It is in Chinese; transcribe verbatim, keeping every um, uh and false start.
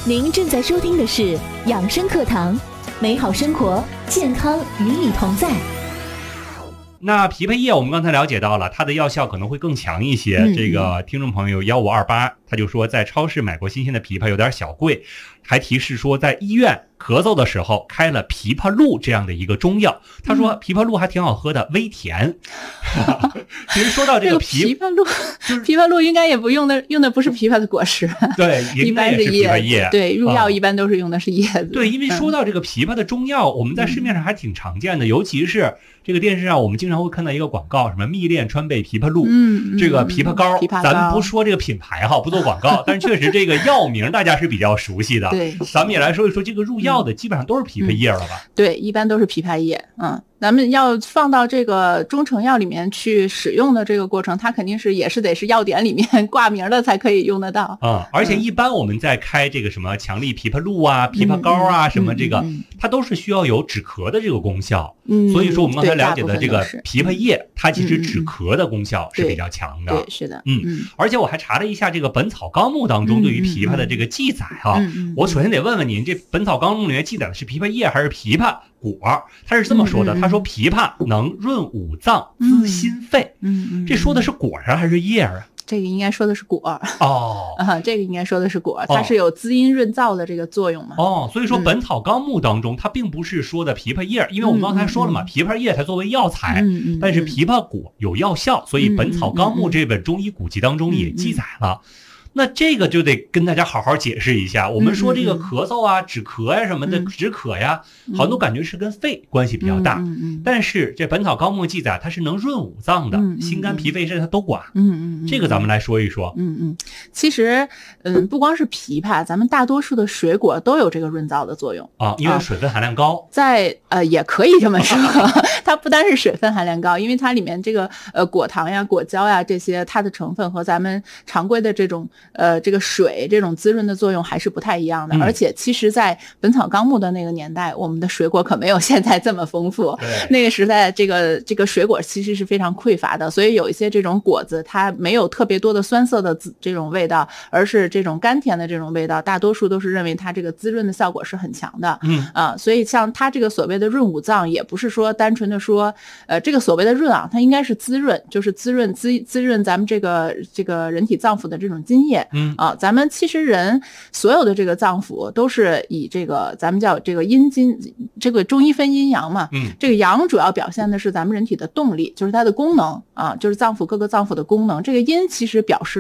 您正在收听的是养生课堂，美好生活，健康与你同在。 那枇杷叶我们刚才了解到了，它的药效可能会更强一些。嗯、这个听众朋友幺五二八他就说，在超市买过新鲜的枇杷有点小贵，还提示说在医院咳嗽的时候开了枇杷露这样的一个中药。他说枇杷露还挺好喝的，微甜。其实说到这个枇杷露，枇杷露应该也不用的，用的不是枇杷的果实， 对， 一般是枇杷叶。 对，入药一般都是用的是叶子。 嗯、对，因为说到这个枇杷的中药，嗯、我们在市面上还挺常见的，尤其是这个电视上我们经常会看到一个广告，什么蜜炼川贝枇杷露， 嗯， 这个枇杷膏， 枇杷膏咱们不说这个品牌哈，不做广告，但是确实这个药名大家是比较熟悉的。 对， 咱们也来说一说这个入药的，基本上都是枇杷叶了吧？ 嗯、对，一般都是枇杷叶，嗯。咱们要放到这个中成药里面去使用的这个过程，它肯定是也是得是药典里面挂名的才可以用得到。 嗯，而且一般我们在开这个什么强力枇杷露啊、枇杷膏啊、嗯、什么这个、嗯嗯，它都是需要有止咳的这个功效。嗯，所以说我们刚才了解的这个枇杷叶，它其实止咳的功效是比较强的。 对，对是的。 嗯嗯，而且我还查了一下这个《本草纲目》当中对于枇杷的这个记载哈、啊嗯嗯，我首先得问问您，这《本草纲目》里面记载的是枇杷叶还是枇杷果？他是这么说的，他说枇杷能润五脏、滋心肺。嗯嗯，这说的是果啊还是叶啊？ 这个应该说的是果哦， 啊，这个应该说的是果，它是有滋阴润燥的这个作用嘛。 哦，所以说《本草纲目》当中、嗯、它并不是说的枇杷叶，因为我们刚才说了嘛，嗯嗯、枇杷叶它作为药材，嗯嗯、但是枇杷果有药效，所以《本草纲目》这本中医古籍当中也记载了。嗯嗯嗯那这个就得跟大家好好解释一下。我们说这个咳嗽啊、止咳呀、啊、什么的，止渴呀，好多感觉是跟肺关系比较大。但是这《本草纲目》记载，它是能润五脏的，心肝脾肺肾它都管。嗯嗯，这个咱们来说一说。 嗯嗯，其实嗯，不光是枇杷，咱们大多数的水果都有这个润燥的作用啊，因为水分含量高。 在呃，也可以这么说，它不单是水分含量高，因为它里面这个呃果糖呀、果胶呀这些，它的成分和咱们常规的这种。呃，这个水这种滋润的作用还是不太一样的，嗯、而且其实在《本草纲目》的那个年代，我们的水果可没有现在这么丰富。那个时代，这个这个水果其实是非常匮乏的，所以有一些这种果子，它没有特别多的酸涩的这种味道，而是这种甘甜的这种味道，大多数都是认为它这个滋润的效果是很强的。嗯啊，所以像它这个所谓的润五脏，也不是说单纯的说，呃，这个所谓的润啊，它应该是滋润，就是滋润滋滋润咱们这个这个人体脏腑的这种津液。嗯啊，咱们其实人所有的这个脏腑都是以这个咱们叫这个阴津，这个中医分阴阳嘛。嗯，这个阳主要表现的是咱们人体的动力，就是它的功能啊，就是脏腑各个脏腑的功能。这个阴其实表示